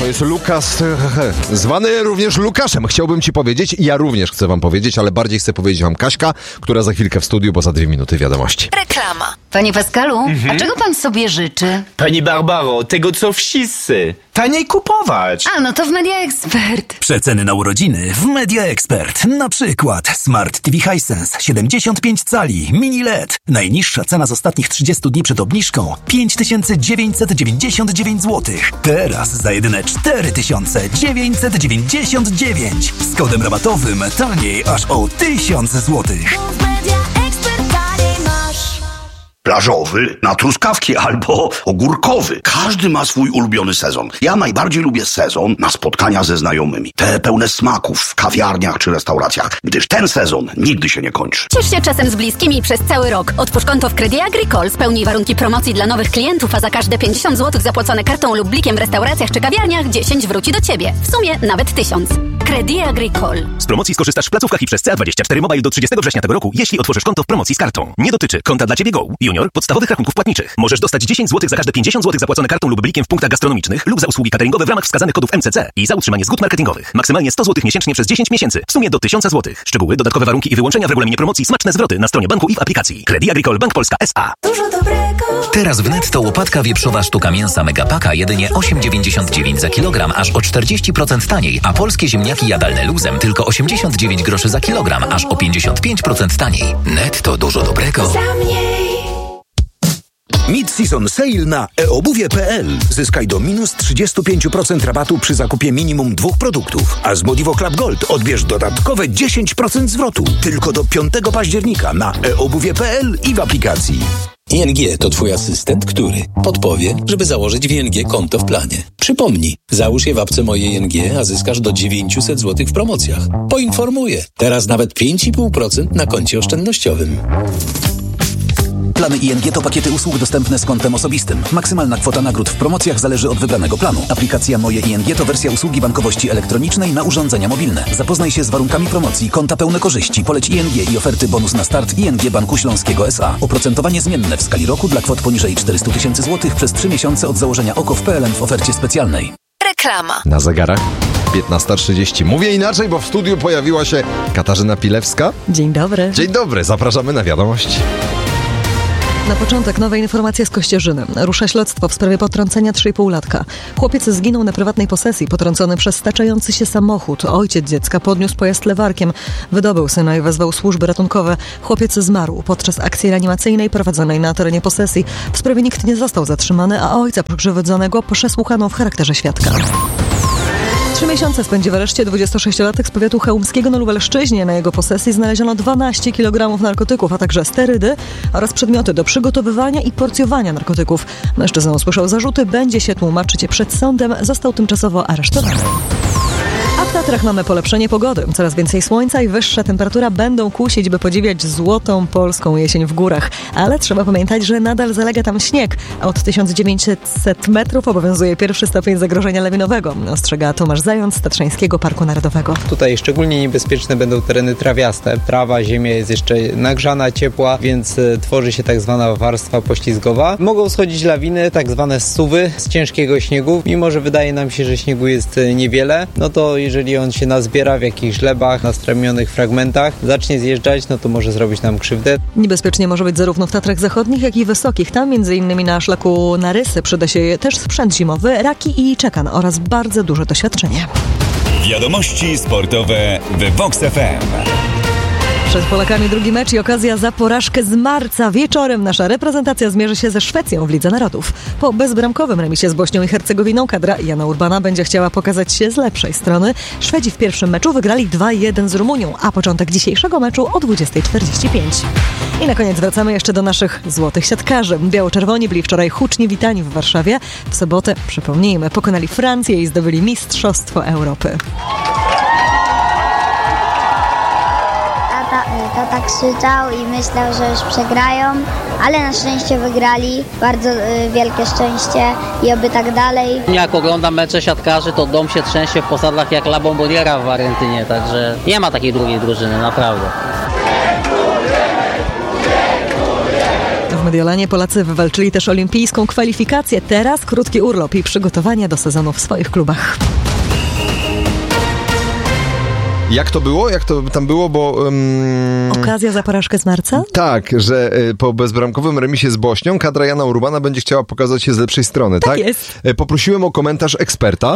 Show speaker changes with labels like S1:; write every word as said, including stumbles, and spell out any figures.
S1: To jest Lukas, zwany również Lukaszem. Chciałbym ci powiedzieć, ja również chcę wam powiedzieć, ale bardziej chcę powiedzieć wam Kaśka, która za chwilkę w studiu, bo za dwie minuty wiadomości.
S2: Reklama.
S3: Panie Pascalu,
S4: mhm.
S3: a czego pan sobie życzy?
S4: Pani Barbaro, tego co wszyscy. Taniej kupować.
S3: A, no to w Media Expert.
S5: Przeceny na urodziny w Media Expert. Na przykład Smart T V Hisense siedemdziesiąt pięć cali, mini L E D. Najniższa cena z ostatnich trzydziestu dni przed obniżką pięć tysięcy dziewięćset dziewięćdziesiąt dziewięć złotych. Teraz za jedyne cztery tysiące dziewięćset dziewięćdziesiąt dziewięć. Z kodem rabatowym taniej aż o tysiąc złotych.
S6: Plażowy na truskawki albo ogórkowy. Każdy ma swój ulubiony sezon. Ja najbardziej lubię sezon na spotkania ze znajomymi. Te pełne smaków w kawiarniach czy restauracjach, gdyż ten sezon nigdy się nie kończy.
S7: Ciesz się czasem z bliskimi przez cały rok. Otwórz konto w Credit Agricole, spełnij warunki promocji dla nowych klientów, a za każde pięćdziesiąt złotych zapłacone kartą lub blikiem w restauracjach czy kawiarniach dziesięć wróci do Ciebie. W sumie nawet tysiąc. Credit Agricole.
S5: Z promocji skorzystasz w placówkach i przez C A dwadzieścia cztery Mobile do trzydziestego września tego roku, jeśli otworzysz konto w promocji z kartą. Nie dotyczy konta dla Ciebie Go, Junior, podstawowych rachunków płatniczych. Możesz dostać dziesięć złotych za każde pięćdziesiąt złotych zapłacone kartą lub blikiem w punktach gastronomicznych lub za usługi cateringowe w ramach wskazanych kodów M C C i za utrzymanie zgód marketingowych. Maksymalnie sto złotych miesięcznie przez dziesięć miesięcy. W sumie do tysiąc złotych. Szczegóły, dodatkowe warunki i wyłączenia w regulaminie promocji, smaczne zwroty na stronie banku i w aplikacji. Credit Agricole Bank Polska S A.
S2: Dużo dobrego.
S8: Teraz w Netto łopatka wieprzowa sztuka mięsa Megapaka jedynie osiem dziewięćdziesiąt dziewięć za kilogram, aż o czterdzieści procent taniej, a polskie ziemniaki jadalne luzem tylko osiemdziesiąt dziewięć groszy za kilogram, aż o pięćdziesiąt pięć procent taniej. Netto dużo dobrego.
S2: Za mniej.
S9: Mid-season sale na e obuwie kropka p l. Zyskaj do minus trzydzieści pięć procent rabatu przy zakupie minimum dwóch produktów. A z Modivo Club Gold odbierz dodatkowe dziesięć procent zwrotu. Tylko do piątego października na e obuwie kropka p l i w aplikacji.
S10: I N G to Twój asystent, który podpowie, żeby założyć w I N G konto w planie. Przypomnij, załóż je w apce Moje I N G, a zyskasz do dziewięćset złotych w promocjach. Poinformuję, teraz nawet pięć i pół procent na koncie oszczędnościowym.
S11: Plany I N G to pakiety usług dostępne z kontem osobistym. Maksymalna kwota nagród w promocjach zależy od wybranego planu. Aplikacja Moje I N G to wersja usługi bankowości elektronicznej na urządzenia mobilne. Zapoznaj się z warunkami promocji, konta pełne korzyści, poleć I N G i oferty bonus na start I N G Banku Śląskiego S A. Oprocentowanie zmienne w skali roku dla kwot poniżej czterysta tysięcy złotych przez trzy miesiące od założenia O K O w P L N w ofercie specjalnej.
S2: Reklama.
S1: Na zegarach piętnasta trzydzieści. Mówię inaczej, bo w studiu pojawiła się Katarzyna Pilewska.
S12: Dzień dobry.
S1: Dzień dobry, zapraszamy na wiadomości.
S12: Na początek nowe informacje z Kościerzyny. Rusza śledztwo w sprawie potrącenia trzynastolatka. Chłopiec zginął na prywatnej posesji, potrącony przez staczający się samochód. Ojciec dziecka podniósł pojazd lewarkiem, wydobył syna i wezwał służby ratunkowe. Chłopiec zmarł podczas akcji reanimacyjnej prowadzonej na terenie posesji. W sprawie nikt nie został zatrzymany, a ojca pokrzywdzonego przesłuchano w charakterze świadka. Trzy miesiące spędzi w areszcie dwudziestosześciolatek z powiatu chełmskiego na Lubelszczyźnie. Na jego posesji znaleziono dwanaście kilogramów narkotyków, a także sterydy oraz przedmioty do przygotowywania i porcjowania narkotyków. Mężczyzna usłyszał zarzuty, będzie się tłumaczyć przed sądem, został tymczasowo aresztowany. A w Tatrach mamy polepszenie pogody. Coraz więcej słońca i wyższa temperatura będą kusić, by podziwiać złotą polską jesień w górach. Ale trzeba pamiętać, że nadal zalega tam śnieg. Od tysiąc dziewięćset metrów obowiązuje pierwszy stopień zagrożenia lawinowego. Ostrzega Tomasz Zając z Tatrzańskiego Parku Narodowego.
S13: Tutaj szczególnie niebezpieczne będą tereny trawiaste. Trawa, ziemia jest jeszcze nagrzana, ciepła, więc tworzy się tak zwana warstwa poślizgowa. Mogą schodzić lawiny, tak zwane zsuwy z ciężkiego śniegu. Mimo że wydaje nam się, że śniegu jest niewiele, no to jeżeli on się nazbiera w jakichś glebach, na stromionych fragmentach, zacznie zjeżdżać, no to może zrobić nam krzywdę.
S12: Niebezpiecznie może być zarówno w Tatrach Zachodnich, jak i wysokich. Tam między innymi na szlaku na Rysy przyda się też sprzęt zimowy, raki i czekan oraz bardzo duże doświadczenie.
S14: Wiadomości sportowe w Vox F M.
S12: Przed Polakami drugi mecz i okazja za porażkę z marca. Wieczorem nasza reprezentacja zmierzy się ze Szwecją w Lidze Narodów. Po bezbramkowym remisie z Bośnią i Hercegowiną kadra Jana Urbana będzie chciała pokazać się z lepszej strony. Szwedzi w pierwszym meczu wygrali dwa jeden z Rumunią, a początek dzisiejszego meczu o dwudziesta czterdzieści pięć. I na koniec wracamy jeszcze do naszych złotych siatkarzy. Biało-czerwoni byli wczoraj hucznie witani w Warszawie. W sobotę, przypomnijmy, pokonali Francję i zdobyli Mistrzostwo Europy.
S15: Tata krzyczał i myślał, że już przegrają, ale na szczęście wygrali. Bardzo y, wielkie szczęście i oby tak dalej.
S16: Jak oglądam mecze siatkarzy, to dom się trzęsie w posadach jak La Bomboniera w Argentynie, także nie ma takiej drugiej drużyny, naprawdę.
S12: W Mediolanie Polacy wywalczyli też olimpijską kwalifikację. Teraz krótki urlop i przygotowania do sezonu w swoich klubach.
S1: Jak to było? Jak to tam było? Bo um...
S12: okazja za porażkę z marca?
S1: Tak, że y, po bezbramkowym remisie z Bośnią kadra Jana Urbana będzie chciała pokazać się z lepszej strony, tak?
S12: Tak jest.
S1: Y, poprosiłem o komentarz eksperta.